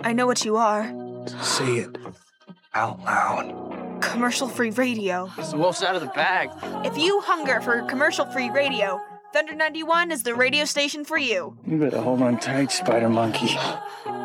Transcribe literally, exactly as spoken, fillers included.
I know what you are. Say it out loud. Commercial-free radio. The wolf's out of the bag. If you hunger for commercial-free radio, Thunder ninety-one is the radio station for you. You better hold on tight, Spider Monkey.